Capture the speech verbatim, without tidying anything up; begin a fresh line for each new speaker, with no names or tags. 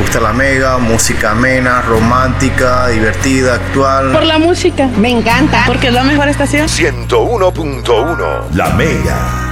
gusta la Mega, música amena, romántica, divertida, actual.
Por la música.
Me encanta.
Porque es la mejor estación.
ciento uno punto uno. La Mega.